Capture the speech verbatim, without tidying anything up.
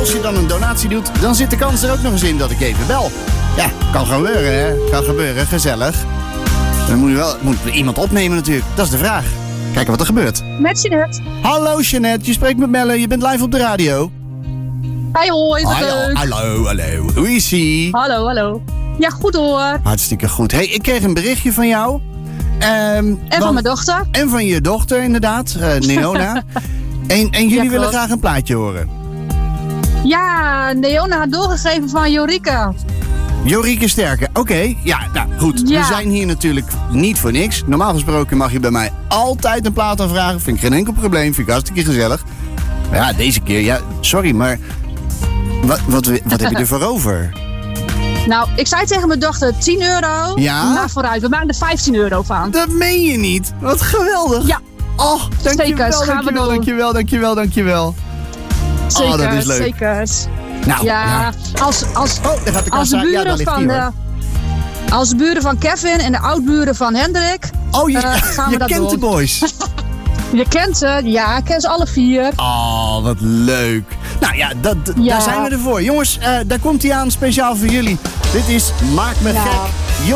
als je dan een donatie doet, dan zit de kans er ook nog eens in dat ik even bel. Ja, kan gebeuren, hè. Kan gebeuren, gezellig. Dan moet je wel moet iemand opnemen natuurlijk. Dat is de vraag. Kijken wat er gebeurt. Met Jeanette. Hallo Jeanette, je spreekt met Melle. Je bent live op de radio. Hi hoi, wat hallo, leuk. hallo, hallo. Hoe is ie? Hallo, hallo. Ja, goed hoor. Hartstikke goed. Hey, ik kreeg een berichtje van jou. Um, en want, van mijn dochter. En van je dochter, inderdaad. Uh, Neona. en, en jullie ja, willen graag een plaatje horen. Ja, Neona had doorgegeven van Jorike. Jorike Sterke, oké. Okay. Ja, nou goed. Ja. We zijn hier natuurlijk niet voor niks. Normaal gesproken mag je bij mij altijd een plaat aanvragen. Vind ik geen enkel probleem. Vind ik hartstikke gezellig. Maar ja, deze keer, ja, sorry, maar wat, wat, wat heb je er voor over? Nou, ik zei tegen mijn dochter tien euro. Ja? Maar vooruit, we maken er vijftien euro van. Dat meen je niet. Wat geweldig. Ja. Oh, dankjewel, Zekers, dankjewel, dankjewel, dankjewel, dankjewel. Zeker, oh, dat is leuk. Zeker. Nou, ja, ja. Als, als, oh, daar gaat de als de buren ja, van hier, de, als de buren van Kevin en de oudburen van Hendrik. Oh, je, uh, gaan we je dat kent doen. de boys. Je kent ze, ja, ik ken ze alle vier. Oh, wat leuk. Nou ja, dat, ja. daar zijn we ervoor. Jongens, uh, daar komt hij aan, speciaal voor jullie. Dit is Maak me ja. gek.